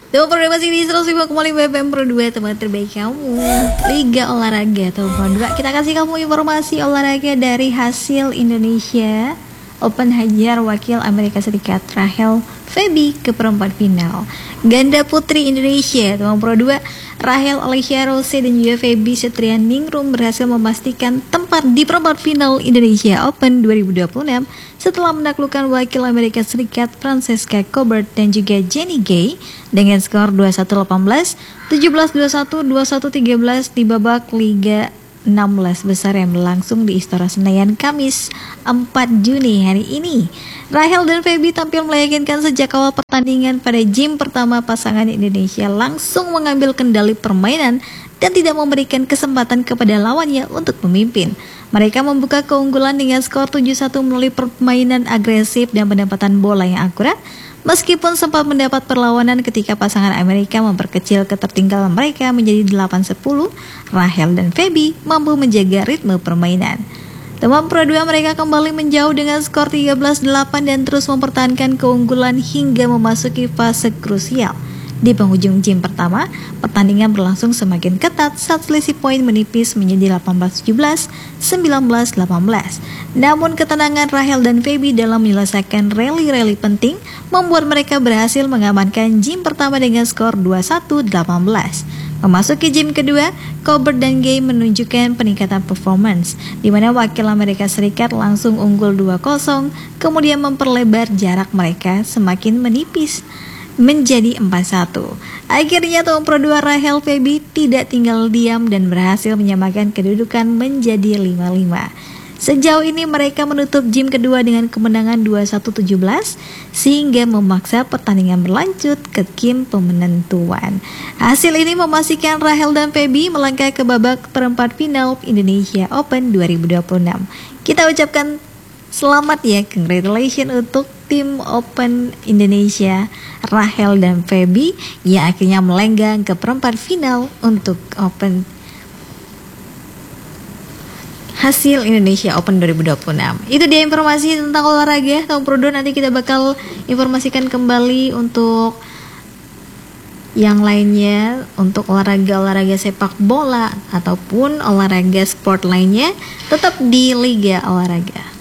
Teman Pro masih di 105,5 FM Pro 2, teman terbaik kamu. Liga olahraga teman Pro 2. Kita kasih kamu informasi olahraga dari hasil Indonesia Open Hajar wakil Amerika Serikat Rachel Feby ke perempat final. Ganda putri Indonesia teman Pro 2, Rachel Alicia Rose dan juga Feby Setrianingrum berhasil memastikan tempat di perempat final Indonesia Open 2026 setelah menaklukkan wakil Amerika Serikat Francesca Colbert dan juga Jenny Gay dengan skor 21-18, 17-21, 21-13 di babak Liga 16 besar yang berlangsung di Istora Senayan Kamis 4 Juni hari ini. Rachel dan Feby tampil meyakinkan sejak awal pertandingan. Pada game pertama, pasangan Indonesia langsung mengambil kendali permainan dan tidak memberikan kesempatan kepada lawannya untuk memimpin. Mereka membuka keunggulan dengan skor 7-1 melalui permainan agresif dan pendapatan bola yang akurat, meskipun sempat mendapat perlawanan ketika pasangan Amerika memperkecil ketertinggalan mereka menjadi 8-10. Rachel dan Feby mampu menjaga ritme permainan. Teman Pro 2 mereka kembali menjauh dengan skor 13-8 dan terus mempertahankan keunggulan hingga memasuki fase krusial. Di penghujung game pertama, pertandingan berlangsung semakin ketat saat selisih poin menipis menjadi 18-17, 19-18. Namun ketenangan Rachel dan Feby dalam menyelesaikan rally-rally penting membuat mereka berhasil mengamankan game pertama dengan skor 21-18. Memasuki game kedua, Colbert dan Gay menunjukkan peningkatan performance, di mana wakil Amerika Serikat langsung unggul 2-0, kemudian memperlebar jarak mereka semakin menipis menjadi 4-1. Akhirnya Teman Pro 2 Rachel Feby tidak tinggal diam dan berhasil menyamakan kedudukan menjadi 5-5. Sejauh ini mereka menutup game kedua dengan kemenangan 21-17 sehingga memaksa pertandingan berlanjut ke game penentuan. Hasil ini memastikan Rachel dan Feby melangkah ke babak perempat final Indonesia Open 2026. Kita ucapkan selamat ya, congratulations untuk tim Open Indonesia Rachel dan Feby yang akhirnya melenggang ke perempat final untuk Open hasil Indonesia Open 2026. Itu dia informasi tentang olahraga. Tahun Pro 2 nanti kita bakal informasikan kembali untuk yang lainnya, untuk olahraga sepak bola ataupun olahraga sport lainnya tetap di Liga Olahraga.